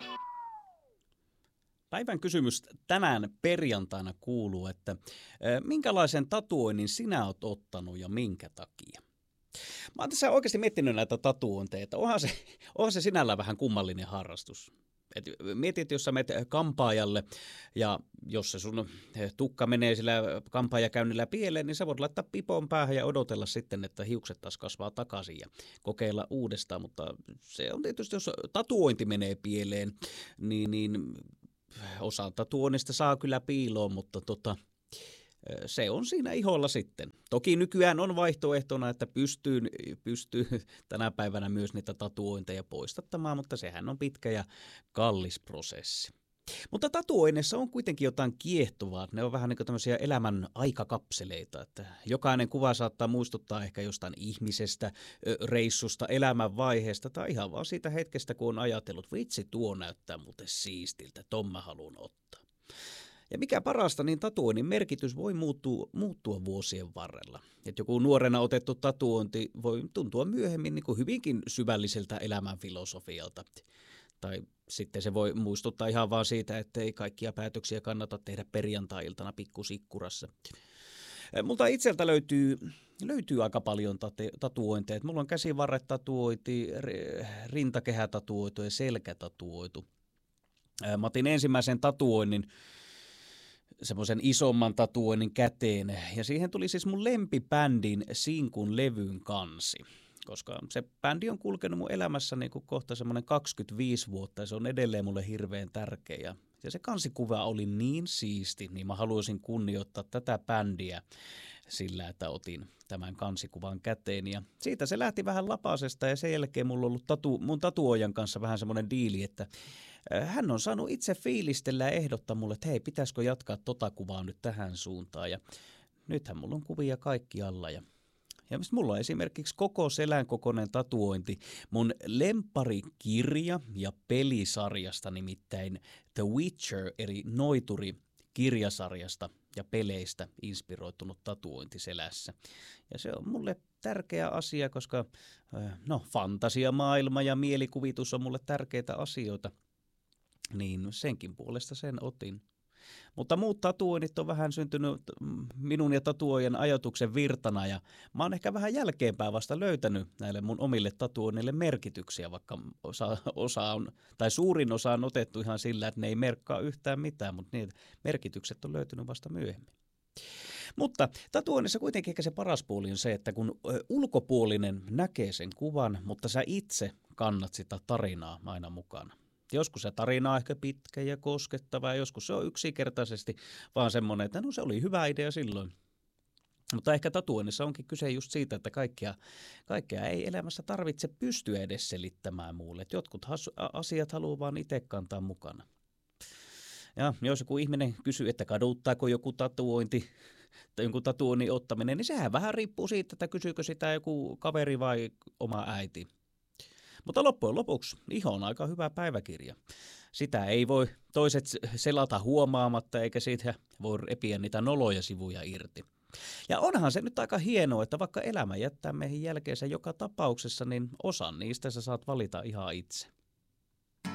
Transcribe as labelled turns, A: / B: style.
A: Päivän kysymys tänään perjantaina kuuluu, että minkälaisen tatuoinnin sinä oot ottanut ja minkä takia? Mä oon tässä oikeasti miettinyt näitä tatuointeja, että onhan se sinällään vähän kummallinen harrastus. Mietit, jos sä menet kampaajalle ja jos se sun tukka menee sillä kampaajakäynnillä pieleen, niin sä voit laittaa pipon päähän ja odotella sitten, että hiukset taas kasvaa takaisin ja kokeilla uudestaan. Mutta se on tietysti, jos tatuointi menee pieleen, niin osa tatuoinnista saa kyllä piiloon, mutta se on siinä iholla sitten. Toki nykyään on vaihtoehtona, että pystyy tänä päivänä myös niitä tatuointeja poistattamaan, mutta sehän on pitkä ja kallis prosessi. Mutta tatuoinnissa on kuitenkin jotain kiehtovaa. Ne on vähän niin kuin tämmöisiä elämän aikakapseleita, että jokainen kuva saattaa muistuttaa ehkä jostain ihmisestä, reissusta, elämänvaiheesta tai ihan vaan siitä hetkestä, kun on ajatellut, vitsi tuo näyttää muuten siistiltä, ton mä haluan ottaa. Ja mikä parasta, niin tatuoinnin merkitys voi muuttua vuosien varrella. Että joku nuorena otettu tatuointi voi tuntua myöhemmin niin kuin hyvinkin syvälliseltä elämänfilosofialta. Tai sitten se voi muistuttaa ihan vaan siitä, että ei kaikkia päätöksiä kannata tehdä perjantai-iltana pikkusikkurassa. Multa itseltä löytyy aika paljon tatuointeja. Mulla on käsivarret tatuoiti, rintakehä tatuoitu ja selkä tatuoitu. Mä otin ensimmäisen tatuoinnin, semmoisen isomman tatuoinnin käteen. Ja siihen tuli siis mun lempibändin Sinkun levyn kansi. Koska se bändi on kulkenut mun elämässä niin kuin kohta semmoinen 25 vuotta ja se on edelleen mulle hirveän tärkeä. Ja se kansikuva oli niin siisti, niin mä haluaisin kunnioittaa tätä bändiä sillä, että otin tämän kansikuvan käteen. Ja siitä se lähti vähän lapasesta ja sen jälkeen mulla on ollut mun tatuoijan kanssa vähän semmoinen diili, että hän on saanut itse fiilistellä ja ehdottaa mulle, että hei, pitäisikö jatkaa tota kuvaa nyt tähän suuntaan. Ja nythän mulla on kuvia kaikkialla ja mulla on esimerkiksi koko selän kokoinen tatuointi mun lempparikirja ja pelisarjasta, nimittäin The Witcher, eli Noituri-kirjasarjasta ja peleistä inspiroitunut tatuointi selässä. Ja se on mulle tärkeä asia, koska fantasiamaailma ja mielikuvitus on mulle tärkeitä asioita, niin senkin puolesta sen otin. Mutta muut tatuoinnit on vähän syntynyt minun ja tatuoijan ajatuksen virtana ja mä oon ehkä vähän jälkeenpäin vasta löytänyt näille mun omille tatuoinnille merkityksiä, vaikka suurin osa on otettu ihan sillä, että ne ei merkkaa yhtään mitään, mutta niitä merkitykset on löytynyt vasta myöhemmin. Mutta tatuoinnissa kuitenkin ehkä se paras puoli on se, että kun ulkopuolinen näkee sen kuvan, mutta sä itse kannat sitä tarinaa aina mukana. Joskus se tarina on ehkä pitkä ja koskettava ja joskus se on yksinkertaisesti vaan semmoinen, että se oli hyvä idea silloin. Mutta ehkä tatuoinnissa onkin kyse just siitä, että kaikkea ei elämässä tarvitse pystyä edes selittämään muulle. Että jotkut asiat haluaa vaan itse kantaa mukana. Ja jos joku ihminen kysyy, että kaduttaako joku tatuointi tai jonkun tatuoinnin ottaminen, niin sehän vähän riippuu siitä, että kysyykö sitä joku kaveri vai oma äiti. Mutta loppujen lopuksi iho on aika hyvä päiväkirja. Sitä ei voi toiset selata huomaamatta, eikä siitä voi repiä niitä noloja sivuja irti. Ja onhan se nyt aika hienoa, että vaikka elämä jättää meihin jälkeensä joka tapauksessa, niin osan niistä sä saat valita ihan itse.